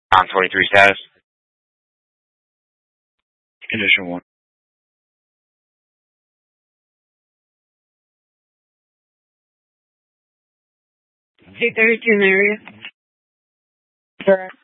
On 23 status. Condition 1. 832 in the area. Correct.